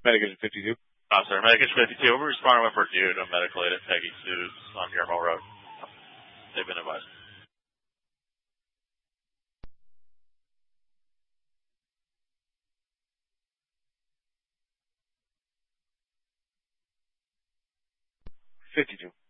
Medication 52. Sir. Medication 52. We'll be responding with Purdue to medical aid at Peggy Sue's on Yermo Road. They've been advised. $52.